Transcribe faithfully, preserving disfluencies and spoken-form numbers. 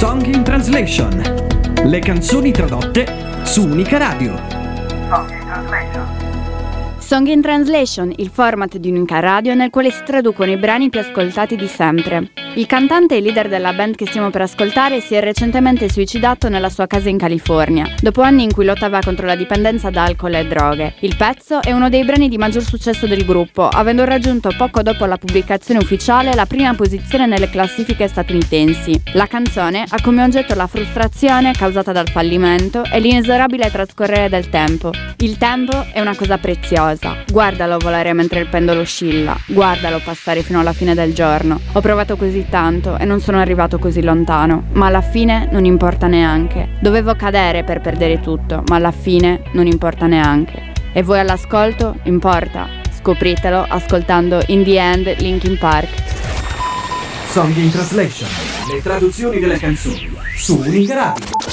Song in Translation. Le canzoni tradotte su Unica Radio. Song in Translation. Song in Translation, il format di Unica Radio nel quale si traducono i brani più ascoltati di sempre. Il cantante e leader della band che stiamo per ascoltare si è recentemente suicidato nella sua casa in California, dopo anni in cui lottava contro la dipendenza da alcol e droghe. Il pezzo è uno dei brani di maggior successo del gruppo, avendo raggiunto poco dopo la pubblicazione ufficiale la prima posizione nelle classifiche statunitensi. La canzone ha come oggetto la frustrazione causata dal fallimento e l'inesorabile trascorrere del tempo. Il tempo è una cosa preziosa, guardalo volare mentre il pendolo oscilla, guardalo passare fino alla fine del giorno. Ho provato così tanto e non sono arrivato così lontano, ma alla fine non importa neanche. Dovevo cadere per perdere tutto, ma alla fine non importa neanche. E voi all'ascolto? Importa? Scopritelo ascoltando In the End Linkin Park. Song in Translation. Le traduzioni delle canzoni su Unica Radio.